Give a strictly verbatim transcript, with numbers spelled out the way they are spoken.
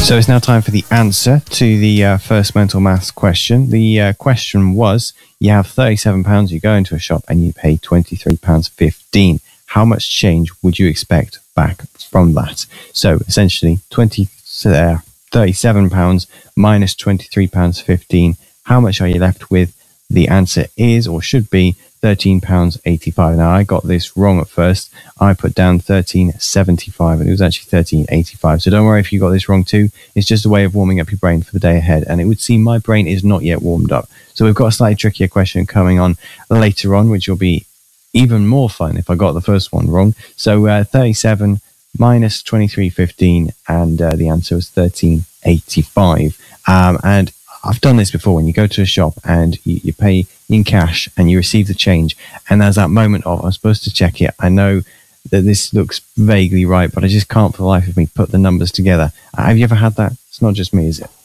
So it's now time for the answer to the uh, first mental maths question. The uh, question was, you have thirty-seven pounds, you go into a shop and you pay twenty-three pounds fifteen. How much change would you expect back from that? So essentially, twenty, uh, thirty-seven pounds minus twenty-three pounds fifteen. How much are you left with? The answer is, or should be, thirteen pounds eighty-five. Now, I got this wrong at first. I put down thirteen seventy-five and it was actually thirteen eighty-five. So don't worry if you got this wrong too. It's just a way of warming up your brain for the day ahead. And it would seem my brain is not yet warmed up. So we've got a slightly trickier question coming on later on, which will be even more fun if I got the first one wrong. So uh, thirty-seven minus twenty-three fifteen, and uh, the answer was thirteen eighty-five. Um, and I've done this before when you go to a shop and you, you pay in cash and you receive the change, and there's that moment of, I'm supposed to check it. I know that this looks vaguely right, but I just can't for the life of me put the numbers together. Uh, have you ever had that? It's not just me, is it?